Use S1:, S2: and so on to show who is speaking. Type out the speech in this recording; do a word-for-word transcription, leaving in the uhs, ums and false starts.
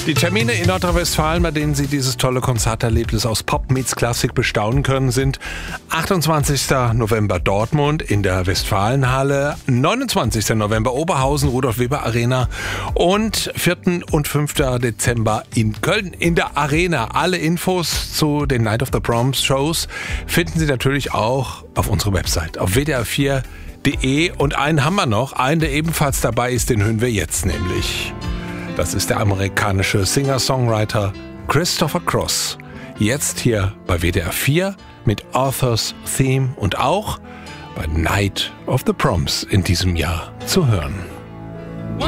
S1: Die Termine in Nordrhein-Westfalen, bei denen Sie dieses tolle Konzerterlebnis aus Pop meets Klassik bestaunen können, sind achtundzwanzigster November Dortmund in der Westfalenhalle, neunundzwanzigster November Oberhausen, Rudolf-Weber Arena und vierten und fünften Dezember in Köln in der Arena. Alle Infos zu den Night of the Proms Shows finden Sie natürlich auch auf unserer Website auf w d r vier punkt de. Und einen haben wir noch, einen, der ebenfalls dabei ist, den hören wir jetzt nämlich. Das ist der amerikanische Singer-Songwriter Christopher Cross. Jetzt hier bei W D R vier mit Arthur's Theme und auch bei Night of the Proms in diesem Jahr zu hören.